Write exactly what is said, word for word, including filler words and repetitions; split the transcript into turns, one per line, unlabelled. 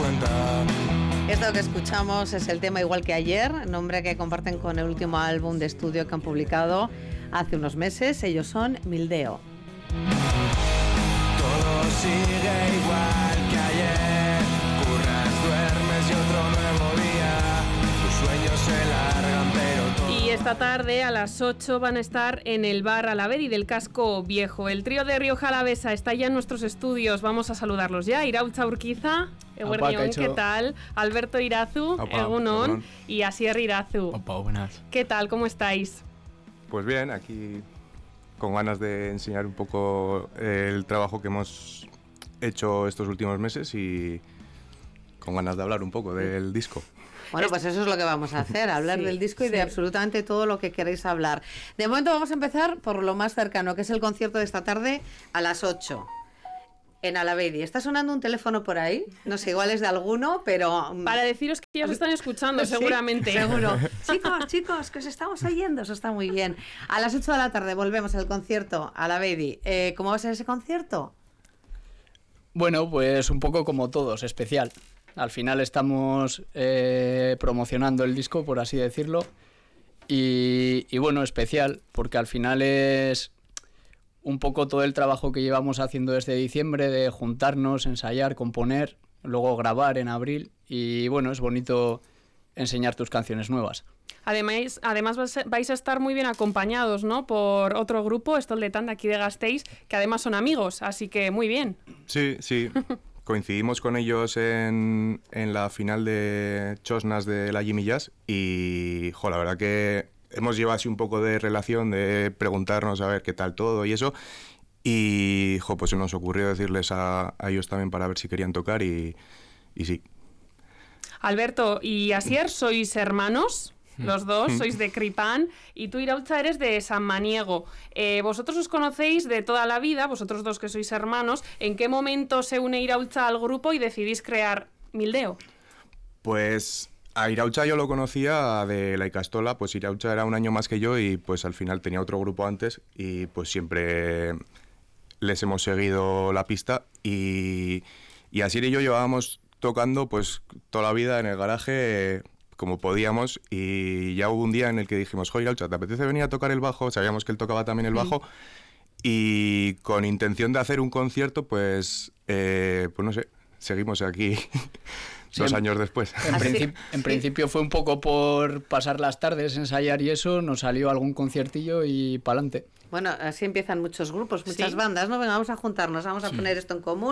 cuenta.
Esto que escuchamos es el tema Igual que ayer, nombre que comparten con el último álbum de estudio que han publicado hace unos meses. Ellos son Mildeo.
Todo sigue igual que ayer. Curras, duermes y otro nuevo día. Tus sueños se largan pero todo...
Y esta tarde a las ocho van a estar en el bar Alavedi del Casco Viejo. El trío de Rioja Alavesa está ya en nuestros estudios. Vamos a saludarlos ya. Irautza Urquiza, Eguerdión, ¿qué tal? Alberto Irazu,
Opa,
Egunon,
perdón.
y Asier Irazu.
Opa, buenas.
¿Qué tal? ¿Cómo estáis?
Pues bien, aquí con ganas de enseñar un poco el trabajo que hemos hecho estos últimos meses y con ganas de hablar un poco del disco.
Bueno, pues eso es lo que vamos a hacer, hablar
Sí,
del disco y
sí.
de absolutamente todo lo que queréis hablar. De momento vamos a empezar por lo más cercano, que es el concierto de esta tarde a las ocho. En Alavedi. ¿Está sonando un teléfono por ahí? No sé, igual es de alguno, pero...
Para deciros que ya os están escuchando,
Sí,
seguramente.
seguro. Chicos, chicos, que os estamos oyendo, eso está muy bien. A las ocho de la tarde volvemos al concierto a Alavedi. Eh, ¿Cómo va a ser ese concierto?
Bueno, pues un poco como todos, especial. Al final estamos eh, promocionando el disco, por así decirlo. Y, y bueno, especial, porque al final es un poco todo el trabajo que llevamos haciendo desde diciembre, de juntarnos, ensayar, componer, luego grabar en abril. Y bueno, es bonito enseñar tus canciones nuevas.
Además, además vais a estar muy bien acompañados, ¿no? Por otro grupo, Estoldetan de aquí de Gasteiz, que además son amigos, así que muy bien.
Sí, sí. Coincidimos con ellos en, en la final de Chosnas de la Jimmy Jazz y, jo, la verdad que hemos llevado así un poco de relación de preguntarnos a ver qué tal todo y eso. Y, jo, pues se nos ocurrió decirles a, a ellos también para ver si querían tocar y, y sí.
Alberto y Asier, ¿sois hermanos? Los dos, sois de Cripán, y tú, Irautza, eres de San Maniego. Eh, vosotros os conocéis de toda la vida, vosotros dos que sois hermanos. ¿En qué momento se une Irautza al grupo y decidís crear Mildeo?
Pues a Irautza yo lo conocía de La Icastola, pues Irautza era un año más que yo y pues al final tenía otro grupo antes y pues siempre les hemos seguido la pista y, y Asier y yo llevábamos tocando pues toda la vida en el garaje como podíamos y ya hubo un día en el que dijimos, joder, Irautza, ¿te apetece venir a tocar el bajo? Sabíamos que él tocaba también el bajo y con intención de hacer un concierto pues, eh, pues no sé, seguimos aquí dos
en,
años después.
En,
Así,
princip- en
sí.
principio fue un poco por pasar las tardes, ensayar y eso, nos salió algún conciertillo y pa'lante.
Bueno, así empiezan muchos grupos, muchas
Sí.
bandas, ¿no? Venga, vamos a juntarnos, vamos a
Sí.
poner esto en común.